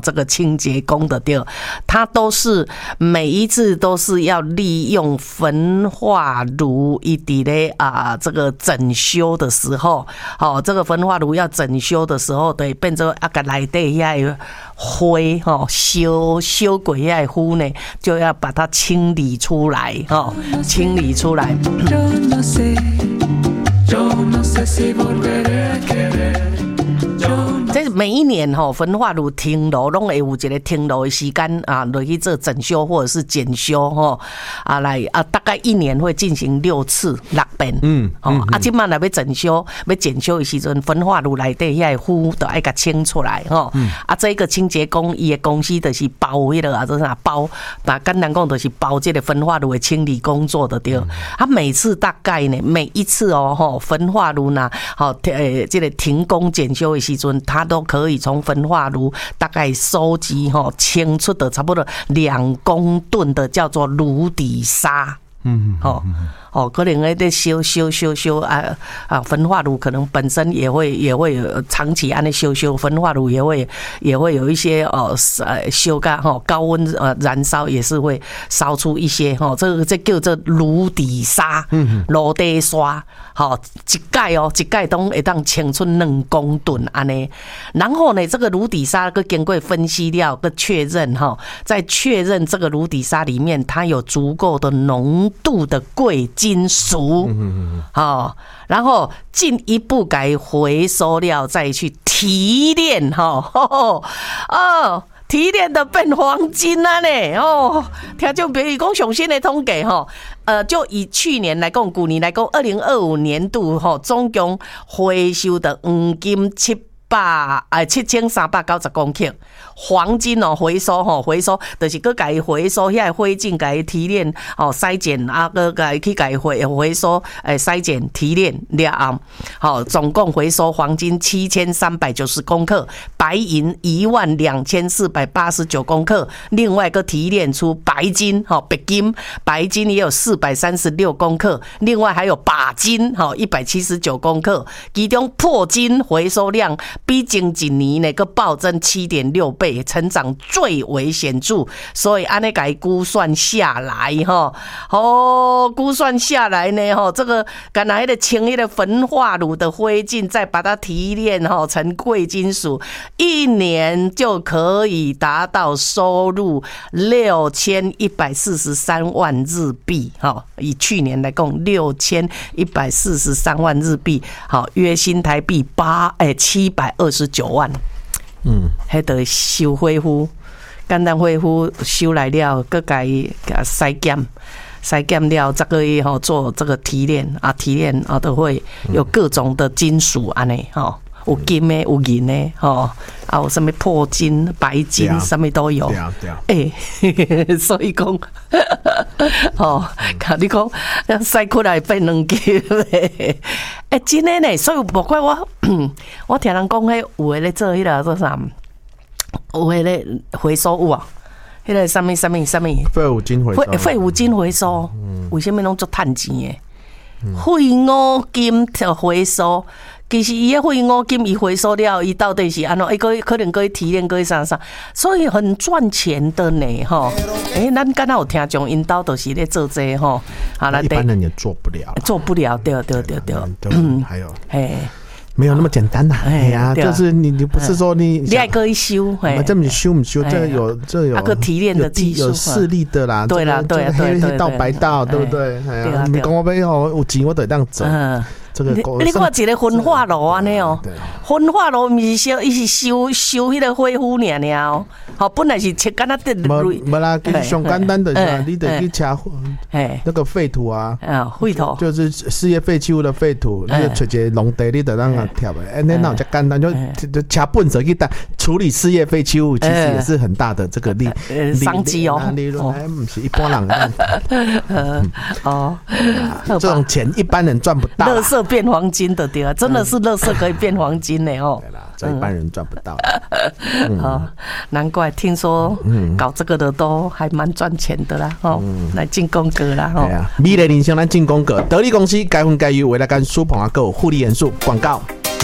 这个清洁工的对，它都是每一次都是要利用焚化炉一底咧这个整修的时候，这个焚化炉要整修的时候，对，变成个内底遐灰烧过遐灰呢，就要把它清理出来，清理出来。这每一年焚化炉停炉拢会有一个停炉的时间落去做整修或者是检修大概一年会进行6次6遍。即摆若要整修要检修的时阵，焚化炉内底遐灰都爱甲清出来这个清洁工伊的公司就是包迄个做啥包，简单讲就是包这个焚化炉的清理工作的对。每次大概呢，每一次焚化炉呢这个停工检修的时阵，它都可以从焚化炉大概收集清出的差不多2公吨的叫做炉底沙。可能在修焚化炉可能本身也会长期安尼修焚化炉也会有一些修改高温燃烧也是会烧出一些这叫做炉底沙，炉底沙一盖都会当清出2公吨安尼。然后呢，这个炉底沙个经过分析了个确认在确认这个炉底沙里面它有足够的浓度的贵金属，然后进一步改回收料，再去提炼，提炼的变黄金啊呢，听众朋友讲上新的统计就以去年来讲，去年来讲，2025年度总共回收的黄金7390公克。黄金回收就是佮佮回收遐灰烬，佮提炼筛检佮佮去佮回收筛检提炼了总共回收黄金7390公克，白银12489公克，另外个提炼出白金白金也有436公克，另外还有钯金179公克，其中钋金回收量比前一年那个暴增7.6倍。成长最为显著，所以按那个估算下来估算下来呢这个刚才的清一的焚化炉的灰烬，再把它提炼成贵金属，一年就可以达到收入6143万日币以去年来讲6143万日币约新台币729万。迄个收火夫，简单火夫收来了，佮甲筛检了，再可以做这个提炼提炼都会有各种的金属安尼有金的有银的有什么钋金、白金，什么都有。所以讲甲你讲，筛出来变2斤嘞。真的呢，所以包括我听人讲，有的咧做迄个做啥，有的咧回收有迄个什么废物金回收， 废物金回收，为什么拢做趁钱的？废五金就回收。其实伊的废五金伊回收了，伊到底是安怎？可能可以提炼，可以啥，所以很赚钱的呢，咱刚刚有听众因兜都是咧做这一般人也做不了， 对， 还有没有那么简单呐，就是你不是说你还可以修， 这么修不修？这有个提炼的技术， 有势力的啦， 对啦， 黑道白道，对不对？你讲我要有钱，我得这样走。 你看一个焚化炉安尼焚化炉不是伊是收迄个火夫尔本来是切干那点没啦，其实上简单的是你得去掐那个废土废土就是事业废弃物的废土，你就找一个农地，你得让它跳的，那哪有这简单？就掐笨手去处理事业废弃物，其实也是很大的这个商机利润还不是一般人这种钱一般人赚不到。 垃圾变黄金的对啊，真的是垃圾可以变黄金呢对啦，这一般人赚不到。 难怪听说搞这个的都还蛮赚钱的啦来进攻哥啦美丽人生咱进攻哥，得力公司该分该有，为了跟苏鹏啊，还有护理元素广告。